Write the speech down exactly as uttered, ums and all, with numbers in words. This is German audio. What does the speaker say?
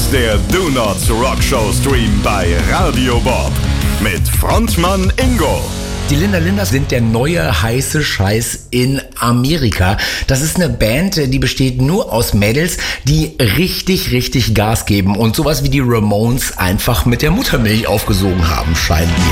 ist der Do Not Rock Show Stream bei Radio Bob mit Frontmann Ingo. Die Linda Linders sind der neue heiße Scheiß in Amerika. Das ist eine Band, die besteht nur aus Mädels, die richtig, richtig Gas geben und sowas wie die Ramones einfach mit der Muttermilch aufgesogen haben, scheinen die.